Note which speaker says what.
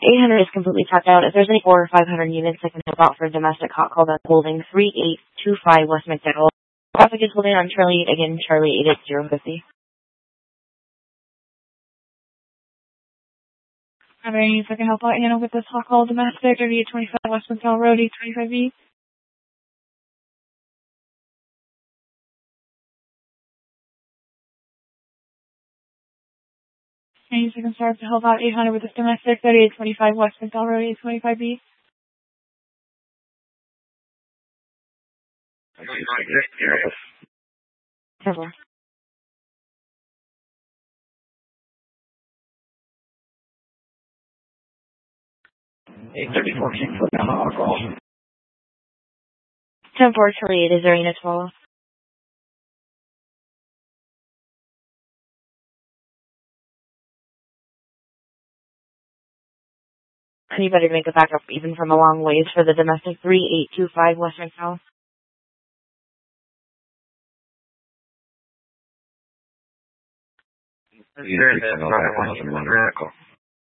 Speaker 1: 800 is completely tapped out. If there's any 400 or 500 units that can help out for domestic hot call, that's holding 3825 West McDowell. Traffic is holding on Charlie 8, again, Charlie 88050.
Speaker 2: Are there any units that can help out handle with this hot call domestic 3825 West McDowell Road 825B? Any units that can start to help out 800 with this domestic 3825 West McDowell Road 825B?
Speaker 1: Several.
Speaker 3: 834 Kingfoot now hot call.
Speaker 1: 10-4 Charlie 8, is there a unit to follow? Anybody to make a backup even from a long ways for the domestic 3825 West McDowell?
Speaker 3: That's not a 1 radical.